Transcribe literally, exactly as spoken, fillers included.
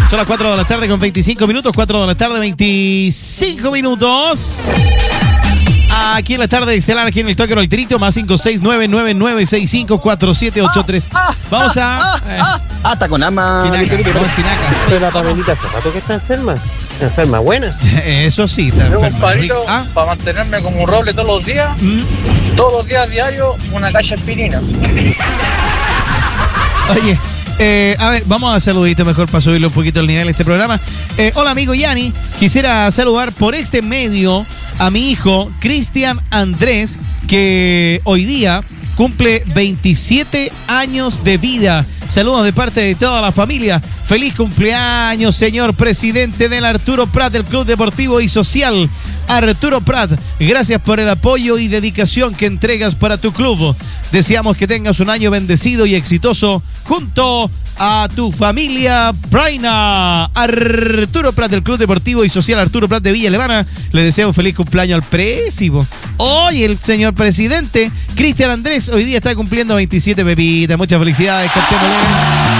Son las cuatro de la tarde con veinticinco minutos. cuatro de la tarde, veinticinco minutos. Aquí en la tarde estelar, aquí en el Toque del Trito, más cinco seis nueve nueve nueve seis cinco cuatro siete ocho tres. Ah, Vamos ah, a. Ah, ah, ah, está con ama. Sinaca, vamos, Sinaca. Pero la Pamelita hace rato que está enferma. Enferma buena. Eso sí, está Yo, enfermo. compadrito, ¿Ah? para mantenerme como un roble todos los días, ¿Mm? todos los días diarios, una caja de aspirina. Oye, eh, a ver, vamos a saludito mejor para subirle un poquito el nivel de este programa. Eh, hola, amigo Yanni. Quisiera saludar por este medio a mi hijo, Cristian Andrés, que hoy día cumple veintisiete años de vida. Saludos de parte de toda la familia. Feliz cumpleaños, señor presidente del Arturo Prat, del Club Deportivo y Social. Arturo Prat, gracias por el apoyo y dedicación que entregas para tu club. Deseamos que tengas un año bendecido y exitoso junto a tu familia Praina. Arturo Prat del Club Deportivo y Social Arturo Prat de Villa Alemana. Le deseo un feliz cumpleaños al présipo. Hoy el señor presidente Cristian Andrés hoy día está cumpliendo veintisiete pepitas. Muchas felicidades, contémosle.